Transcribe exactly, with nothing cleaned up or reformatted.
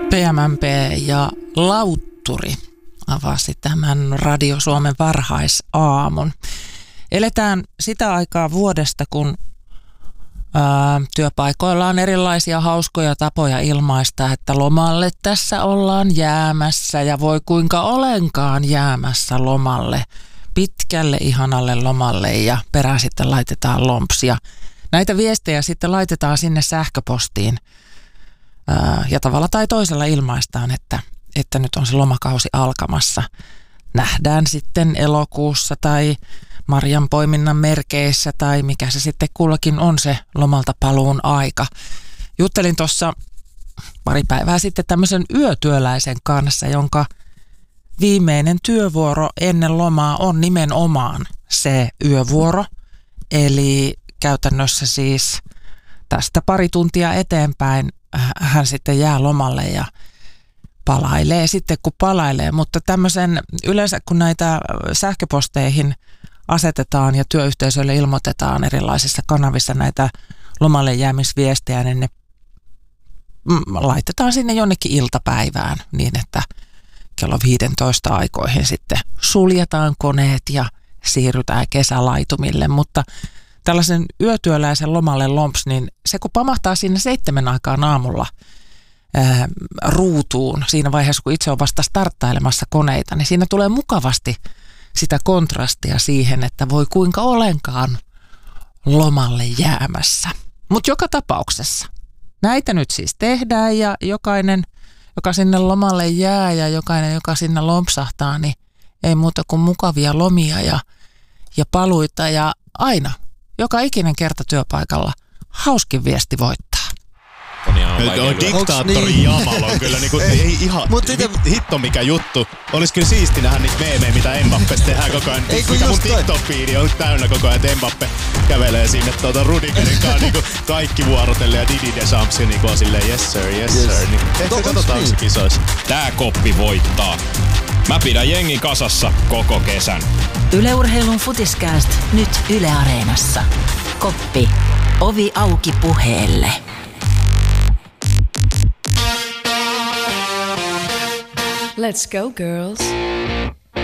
P M M P ja Lautturi avasi tämän Radio Suomen varhaisaamun. Eletään sitä aikaa vuodesta, kun ää, työpaikoilla on erilaisia hauskoja tapoja ilmaista, että lomalle tässä ollaan jäämässä ja voi kuinka olenkaan jäämässä lomalle, pitkälle ihanalle lomalle ja perään sitten laitetaan lompsia. Näitä viestejä sitten laitetaan sinne sähköpostiin ää, ja tavalla tai toisella ilmaistaan, että, että nyt on se lomakausi alkamassa. Nähdään sitten elokuussa tai marjanpoiminnan merkeissä tai mikä se sitten kullakin on se lomalta paluun aika. Juttelin tuossa pari päivää sitten tämmöisen yötyöläisen kanssa, jonka viimeinen työvuoro ennen lomaa on nimenomaan se yövuoro. Eli käytännössä siis tästä pari tuntia eteenpäin hän sitten jää lomalle ja palailee sitten kun palailee. Mutta tämmöisen yleensä kun näitä sähköposteihin asetetaan ja työyhteisöille ilmoitetaan erilaisissa kanavissa näitä lomalle jäämisviestejä, niin ne laitetaan sinne jonnekin iltapäivään niin, että kello viisitoista aikoihin sitten suljetaan koneet ja siirrytään kesälaitumille, mutta tällaisen yötyöläisen lomalle lomps, niin se kun pamahtaa sinne seitsemän aikaan aamulla ää, ruutuun siinä vaiheessa, kun itse on vasta starttailemassa koneita, niin siinä tulee mukavasti sitä kontrastia siihen, että voi kuinka olenkaan lomalle jäämässä. Mutta joka tapauksessa näitä nyt siis tehdään ja jokainen, joka sinne lomalle jää ja jokainen, joka sinne lompsahtaa, niin ei muuta kuin mukavia lomia ja, ja paluita ja aina, joka ikinen kerta työpaikalla, hauskin viesti voittaa. On diktaattori niin? Jamal on kyllä niinku, ei ihan, hit, hitto mikä juttu. Olis kyllä siisti nähdä niitä meemejä, mitä Mbappesta tehdään koko ajan. Ei, mikä mun TikTok-fiidi on täynnä koko ajan, että Mbappe kävelee sinne tuota Rudigerin kanssa niinku kaikki vuorotelle ja Didi Deschamps niinku on silleen yes sir, yes, yes. sir. Niin, ehkä no, katsotaan se kisoissa. Tää koppi voittaa. Mä pidän jengin kasassa koko kesän. Yle Urheilun Futiskääst nyt Yle Areenassa. Koppi. Ovi auki puheelle. Let's go, girls.